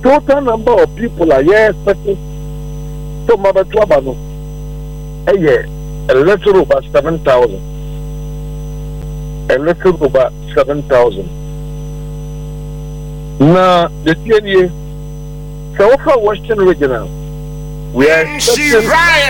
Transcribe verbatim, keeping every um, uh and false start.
total number of people are here expecting to mother to abano a year a little over seven thousand, a little over seven thousand. Now the T N A so far Western Regional we are expecting